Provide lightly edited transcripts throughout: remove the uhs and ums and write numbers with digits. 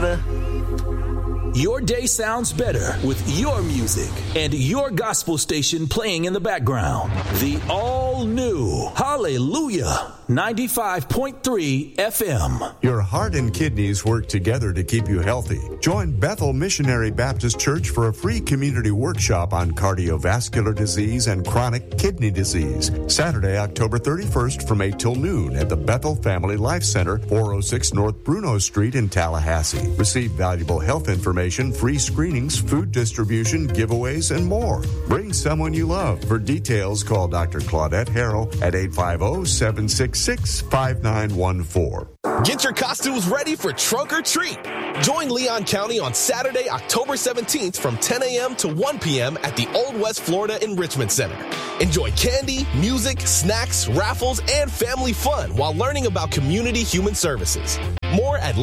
either. Your day sounds better with your music and your gospel station playing in the background. The all-new Hallelujah 95.3 FM. Your heart and kidneys work together to keep you healthy. Join Bethel Missionary Baptist Church for a free community workshop on cardiovascular disease and chronic kidney disease. Saturday, October 31st from 8 till noon at the Bethel Family Life Center, 406 North Bruno Street in Tallahassee. Receive valuable health information, free screenings, food distribution, giveaways, and more. Bring someone you love. For details, call Dr. Claudette Harrell at 850-766-5914. Get your costumes ready for Trunk or Treat. Join Leon County on Saturday, October 17th from 10 a.m. to 1 p.m. at the Old West Florida Enrichment Center. Enjoy candy, music, snacks, raffles, and family fun while learning about community human services. More at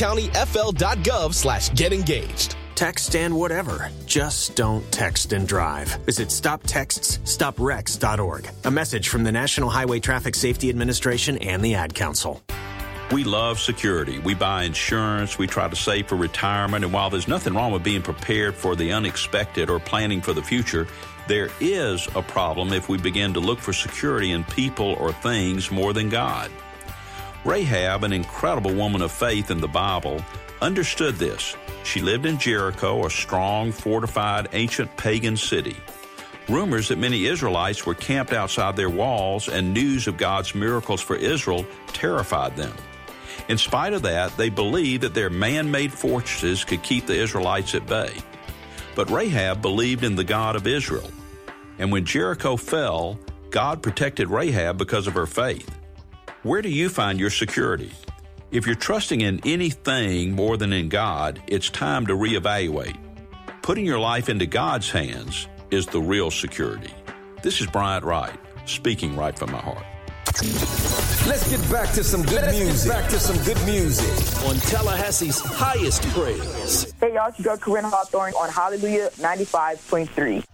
leoncountyfl.gov/getengaged. Text and whatever. Just don't text and drive. Visit StopTextsStopWrecks.org. A message from the National Highway Traffic Safety Administration and the Ad Council. We love security. We buy insurance. We try to save for retirement. And while there's nothing wrong with being prepared for the unexpected or planning for the future, there is a problem if we begin to look for security in people or things more than God. Rahab, an incredible woman of faith in the Bible, understood this. She lived in Jericho, a strong, fortified, ancient pagan city. Rumors that many Israelites were camped outside their walls and news of God's miracles for Israel terrified them. In spite of that, they believed that their man-made fortresses could keep the Israelites at bay. But Rahab believed in the God of Israel. And when Jericho fell, God protected Rahab because of her faith. Where do you find your security? If you're trusting in anything more than in God, it's time to reevaluate. Putting your life into God's hands is the real security. This is Bryant Wright, speaking right from my heart. Let's get back to some good music on Tallahassee's highest praise. Hey y'all, it's your girl Corinne Hawthorne on Hallelujah 95.3.